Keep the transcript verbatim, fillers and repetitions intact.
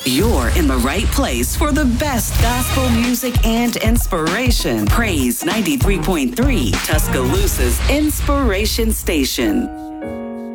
You're in the right place for the best gospel music and inspiration. Praise ninety-three point three, Tuscaloosa's Inspiration Station.